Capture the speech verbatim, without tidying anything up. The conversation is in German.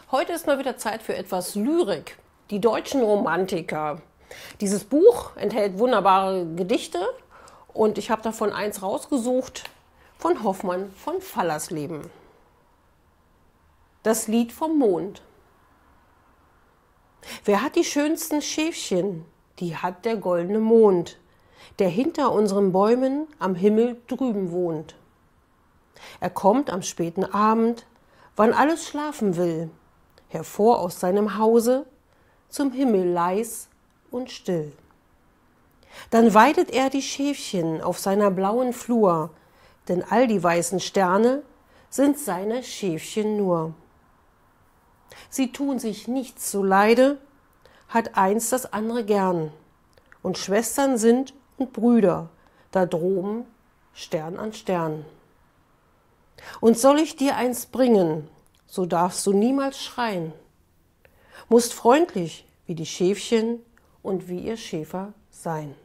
Heute ist mal wieder Zeit für etwas Lyrik. Die deutschen Romantiker. Dieses Buch enthält wunderbare Gedichte und ich habe davon eins rausgesucht von Hoffmann von Fallersleben. Das Lied vom Mond. Wer hat die schönsten Schäfchen? Die hat der goldene Mond, der hinter unseren Bäumen am Himmel drüben wohnt. Er kommt am späten Abend, wann alles schlafen will, hervor aus seinem Hause, zum Himmel leis und still. Dann weidet er die Schäfchen auf seiner blauen Flur, denn all die weißen Sterne sind seine Schäfchen nur. Sie tun sich nichts zuleide, hat eins das andere gern, und Schwestern sind und Brüder, da droben Stern an Stern. Und soll ich dir eins bringen, so darfst du niemals schreien, musst freundlich wie die Schäfchen und wie ihr Schäfer sein.